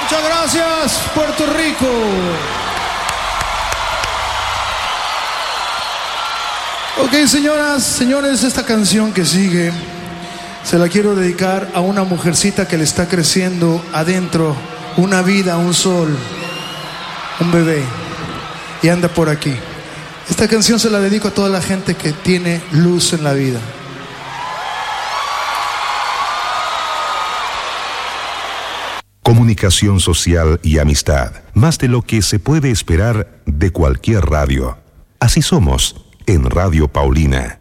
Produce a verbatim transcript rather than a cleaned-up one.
Muchas gracias, Puerto Rico. Ok, señoras, señores, esta canción que sigue se la quiero dedicar a una mujercita que le está creciendo adentro una vida, un sol, un bebé, y anda por aquí. Esta canción se la dedico a toda la gente que tiene luz en la vida. Comunicación social y amistad, más de lo que se puede esperar de cualquier radio. Así somos en Radio Paulina.